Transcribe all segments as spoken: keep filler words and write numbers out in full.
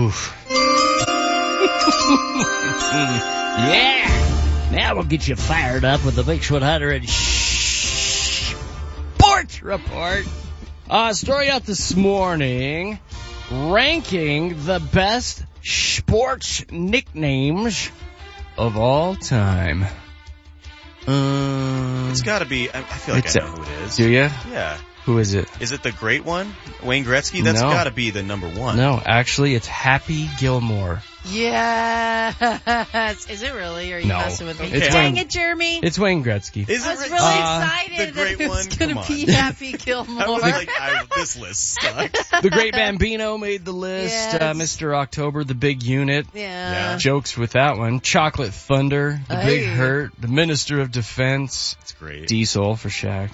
Oof. Yeah. Now we'll get you fired up with the Mix one hundred Sports Report. Uh, story out this morning, ranking the best sports nicknames of all time. Um, it's got to be. I feel like I know who it is. Do you? Yeah. Who is it? Is it the great one, Wayne Gretzky? That's no. got to be the number one. No, actually, it's Happy Gilmore. Yes. Is it really? Are you no. messing with me? It's Dang Wayne, it, Jeremy. It's Wayne Gretzky. Is I was it really uh, excited the great that it was one? going to be Happy Gilmore. I was like, I, this list sucks. The Great Bambino made the list. Yes. Uh, Mister October, the Big Unit. Yeah. Yeah. Jokes with that one. Chocolate Thunder, the Hey. Big Hurt, the Minister of Defense. That's great. Diesel for Shaq.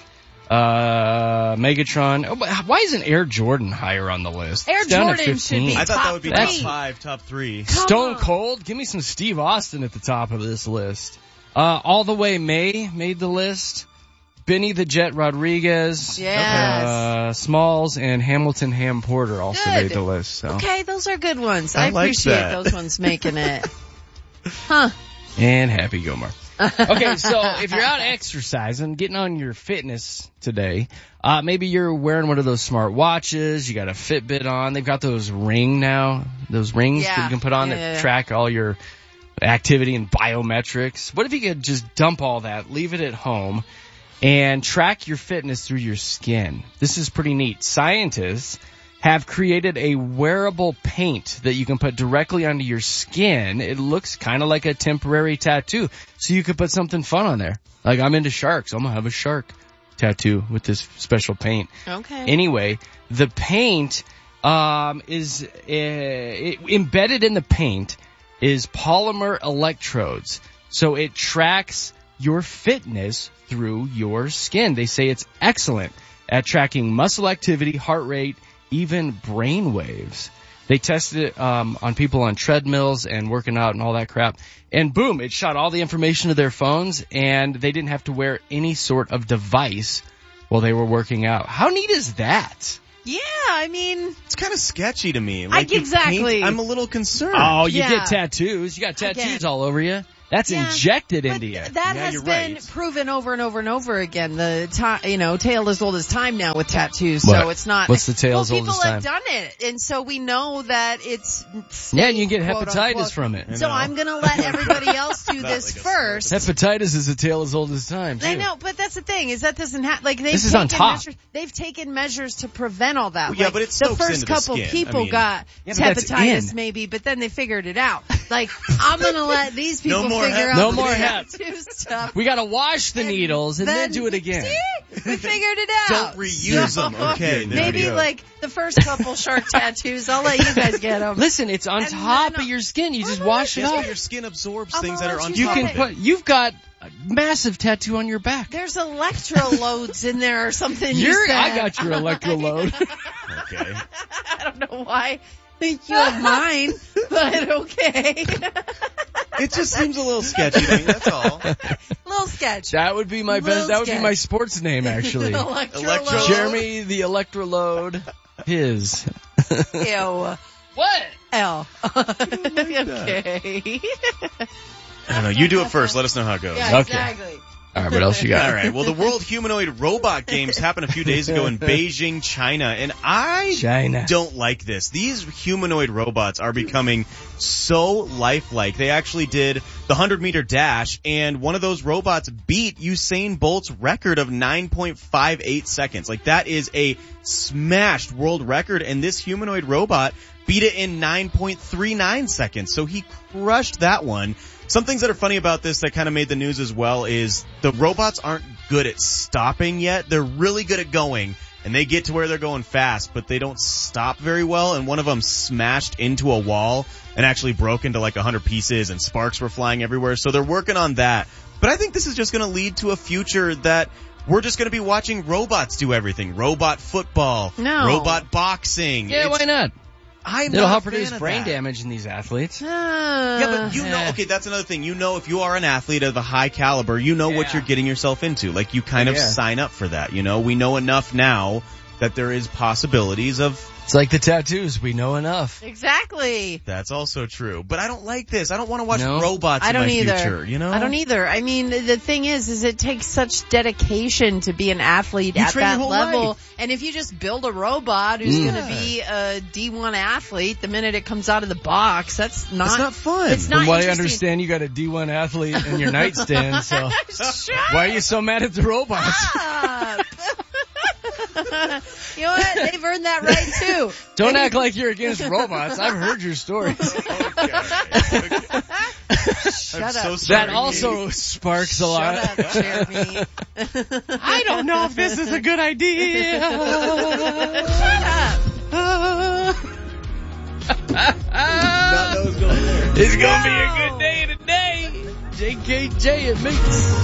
Uh, Megatron. Oh, but why isn't Air Jordan higher on the list? Air It's down Jordan at fifteen. should be I thought that would be top top three. five, top three. Come Stone on. Cold. Give me some Steve Austin at the top of this list. Uh, All the Way May made the list. Benny the Jet Rodriguez. Yes. Uh, Smalls and Hamilton Ham Porter also Good. made the list. So. Okay, those are good ones. I I, like appreciate that. those ones making it. Huh. And Happy Gilmore. Okay, so if you're out exercising, getting on your fitness today, uh, maybe you're wearing one of those smart watches, you got a Fitbit on, they've got those ring now, those rings Yeah. that you can put on Yeah, that yeah, yeah. track all your activity and biometrics. What if you could just dump all that, leave it at home, and track your fitness through your skin? This is pretty neat. Scientists have created a wearable paint that you can put directly onto your skin. It looks kind of like a temporary tattoo. So you could put something fun on there. Like, I'm into sharks. I'm going to have a shark tattoo with this special paint. Okay. Anyway, the paint um, is uh, it, embedded in the paint is polymer electrodes. So it tracks your fitness through your skin. They say it's excellent at tracking muscle activity, heart rate, even brain waves. They tested it um, on people on treadmills and working out and all that crap. And boom, it shot all the information to their phones, and they didn't have to wear any sort of device while they were working out. How neat is that? Yeah, I mean, It's kind of sketchy to me. Like you exactly. paint- I'm a little concerned. Oh, you Yeah. get tattoos. You got tattoos Again. all over you. That's Yeah, injected but into you. that Yeah, has you're been right. proven over and over and over again. The time, you know, tale as old as time now with tattoos. So What? it's not. What's the tale as well, old as people have time? done it, and so we know that it's. Yeah, and you can get quote, hepatitis unquote. from it. I So know. I'm gonna let everybody else do Not this like a first. Hepatitis is a tale as old as time, too. I know, but that's the thing is that doesn't have like they've This is taken on top. measures. They've taken measures to prevent all that. Well, yeah, Like, but it the soaks first into the couple skin. people I mean- got Yeah, but that's hepatitis in. maybe, but then they figured it out. Like I'm gonna let these people No more figure hep. out No the more tattoo stuff. We gotta wash the And needles and then, do it again. See? We figured it out. Don't reuse So, them. Okay, there Maybe we go. like the first couple shark tattoos, I'll let you guys get them. Listen, it's on And top then- of your skin. You just Well, wash it Yes, off. but your skin absorbs I'm things gonna that are let on you You top can of it. put, you've got a massive tattoo on your back. There's electroloads in there or something. you You're, said. I got your electroload. Okay. I don't know why you have mine, but okay. It just seems a little sketchy to me, that's all. Little sketch. That would be my Little best, that would be sketch. my sports name, actually. Electroload. Electro- Jeremy the Electroload. His. Ew. What? L. Okay. I don't know. You do it first. Let us know how it goes. Yeah, Okay. exactly. All right, what else you got? All right. Well, the World Humanoid Robot Games happened a few days ago in Beijing, China, and I China. don't like this. These humanoid robots are becoming so lifelike. They actually did the one hundred meter dash, and one of those robots beat Usain Bolt's record of nine point five eight seconds. Like, that is a smashed world record, and this humanoid robot beat it in nine point three nine seconds. So he crushed that one. Some things that are funny about this that kind of made the news as well is the robots aren't good at stopping yet. They're really good at going, and they get to where they're going fast, but they don't stop very well, and one of them smashed into a wall and actually broke into like a hundred pieces, and sparks were flying everywhere. So they're working on that. But I think this is just going to lead to a future that we're just going to be watching robots do everything. Robot football. No. Robot boxing. Yeah, It's- why not? I'm It'll not help a fan reduce of brain that. damage in these athletes. Yeah, but you know, Yeah. okay, that's another thing. You know, if you are an athlete of a high caliber, you know what Yeah. you're getting yourself into. Like, you kind of Yeah. sign up for that, you know? We know enough now that there is possibilities of. It's like the tattoos. We know enough. Exactly. That's also true. But I don't like this. I don't want to watch No. robots I in don't my either. future, you know? I don't either. I mean, the thing is, is it takes such dedication to be an athlete You at train your that whole level. life. And if you just build a robot who's Mm. going to be a D one athlete the minute it comes out of the box, that's not. It's not fun. It's not From what I interesting. understand, you got a D one athlete in your nightstand, so Shut why are you so mad at the robots? up. You know what? They've earned that right too. Don't act like you're against robots. I've heard your stories. Okay. Shut I'm up. so sorry. That also sparks a lot. Shut up, Jeremy. I don't know if this is a good idea. Shut up. Not know what's going on there. It's gonna be a good day today. J K J and Mix.